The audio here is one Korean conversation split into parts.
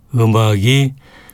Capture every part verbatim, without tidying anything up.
음악이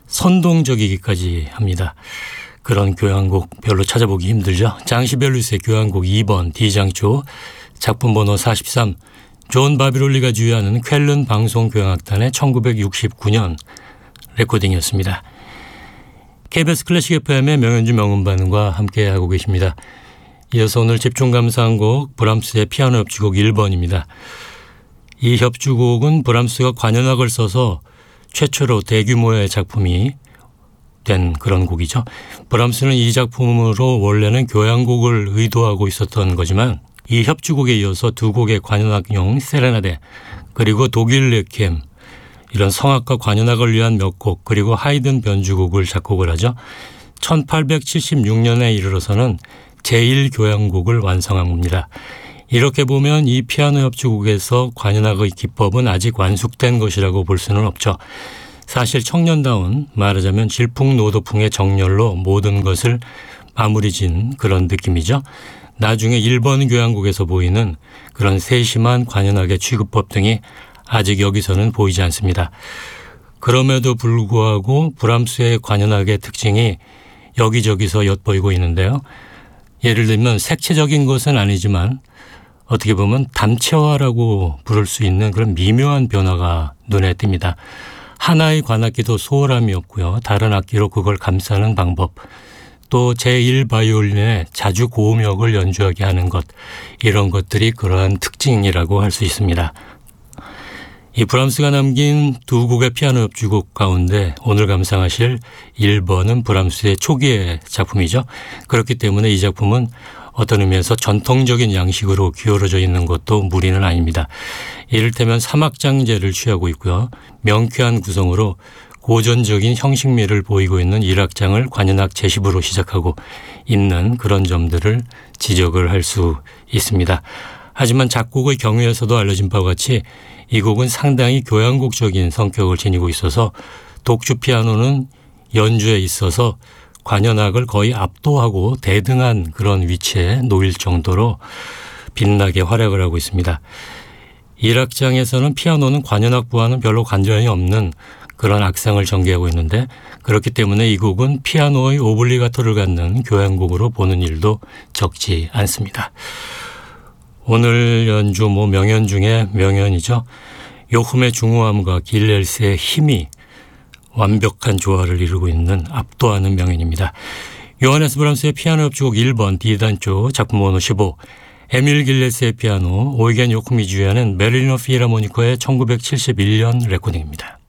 선동적이기까지 합니다. 그런 교향곡 별로 찾아보기 힘들죠. 장시벨루스의 교향곡 이 번 D장조 작품 번호 사십삼, 존 바비롤리가 주유하는 쾰른 방송교향악단의 천구백육십구 년 레코딩이었습니다. 케이비에스 클래식 에프엠의 명연주 명음반과 함께하고 계십니다. 이어서 오늘 집중 감상한 곡 브람스의 피아노 협주곡 일 번입니다. 이 협주곡은 브람스가 관현악을 써서 최초로 대규모의 작품이 된 그런 곡이죠. 브람스는 이 작품으로 원래는 교향곡을 의도하고 있었던 거지만 이 협주곡에 이어서 두 곡의 관현악용 세레나데 그리고 독일 레퀴엠 이런 성악과 관현악을 위한 몇 곡 그리고 하이든 변주곡을 작곡을 하죠. 천팔백칠십육 년에 이르러서는 제일 교향곡을 완성한 겁니다. 이렇게 보면 이 피아노 협주곡에서 관현악의 기법은 아직 완숙된 것이라고 볼 수는 없죠. 사실 청년다운 말하자면 질풍노도풍의 정열로 모든 것을 마무리 짓는 그런 느낌이죠. 나중에 일 번 교향곡에서 보이는 그런 세심한 관현악의 취급법 등이 아직 여기서는 보이지 않습니다. 그럼에도 불구하고 브람스의 관현악의 특징이 여기저기서 엿보이고 있는데요. 예를 들면 색채적인 것은 아니지만 어떻게 보면 담채화라고 부를 수 있는 그런 미묘한 변화가 눈에 띕니다. 하나의 관악기도 소홀함이 없고요. 다른 악기로 그걸 감싸는 방법, 또 제일 바이올린의 자주 고음역을 연주하게 하는 것, 이런 것들이 그러한 특징이라고 할 수 있습니다. 이 브람스가 남긴 두 곡의 피아노 협주곡 가운데 오늘 감상하실 일 번은 브람스의 초기의 작품이죠. 그렇기 때문에 이 작품은 어떤 의미에서 전통적인 양식으로 기울어져 있는 것도 무리는 아닙니다. 이를테면 삼악장제를 취하고 있고요. 명쾌한 구성으로 고전적인 형식미를 보이고 있는 일 악장을 관현악 제십으로 시작하고 있는 그런 점들을 지적을 할 수 있습니다. 하지만 작곡의 경위에서도 알려진 바와 같이 이 곡은 상당히 교향곡적인 성격을 지니고 있어서 독주 피아노는 연주에 있어서 관현악을 거의 압도하고 대등한 그런 위치에 놓일 정도로 빛나게 활약을 하고 있습니다. 일 악장에서는 피아노는 관현악부와는 별로 관련이 없는 그런 악상을 전개하고 있는데 그렇기 때문에 이 곡은 피아노의 오블리가토를 갖는 교향곡으로 보는 일도 적지 않습니다. 오늘 연주 뭐 명연 중에 명연이죠. 요흠의 중후함과 길렐스의 힘이 완벽한 조화를 이루고 있는 압도하는 명연입니다. 요하네스 브람스의 피아노 협주곡 일 번 D단조 작품 번호 십오, 에밀 길렐스의 피아노, 오이겐 요쿰이 주연하는 메릴리노 필하모니커의 천구백칠십일 년 레코딩입니다.